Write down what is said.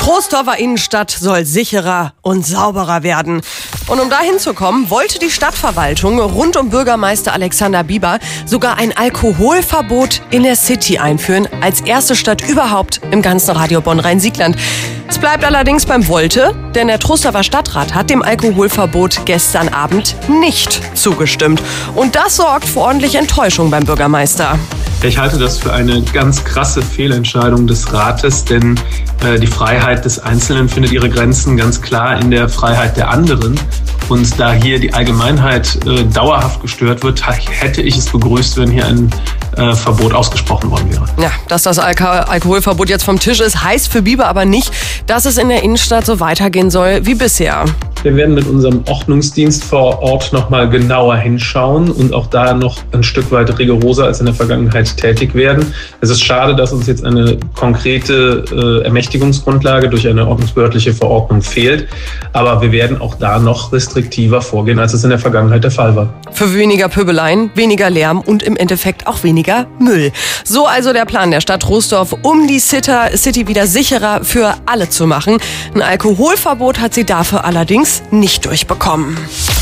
Troisdorfer Innenstadt soll sicherer und sauberer werden. Und um dahin zu kommen, wollte die Stadtverwaltung rund um Bürgermeister Alexander Bieber sogar ein Alkoholverbot in der City einführen, als erste Stadt überhaupt im ganzen Radio Bonn-Rhein-Sieg-Land. Es bleibt allerdings beim Wollte, denn der Troisdorfer Stadtrat hat dem Alkoholverbot gestern Abend nicht zugestimmt. Und das sorgt für ordentlich Enttäuschung beim Bürgermeister. Ich halte das für eine ganz krasse Fehlentscheidung des Rates, denn die Freiheit des Einzelnen findet ihre Grenzen ganz klar in der Freiheit der anderen. Und da hier die Allgemeinheit dauerhaft gestört wird, hätte ich es begrüßt, wenn hier ein Verbot ausgesprochen worden wäre. Ja, dass das Alkoholverbot jetzt vom Tisch ist, heißt für Bieber aber nicht, dass es in der Innenstadt so weitergehen soll wie bisher. Wir werden mit unserem Ordnungsdienst vor Ort noch mal genauer hinschauen und auch da noch ein Stück weit rigoroser als in der Vergangenheit tätig werden. Es ist schade, dass uns jetzt eine konkrete Ermächtigungsgrundlage durch eine ordnungsbehördliche Verordnung fehlt. Aber wir werden auch da noch restriktiver vorgehen, als es in der Vergangenheit der Fall war. Für weniger Pöbeleien, weniger Lärm und im Endeffekt auch weniger Müll. So also der Plan der Stadt Troisdorf, um die City wieder sicherer für alle zu machen. Ein Alkoholverbot hat sie dafür allerdings nicht durchbekommen.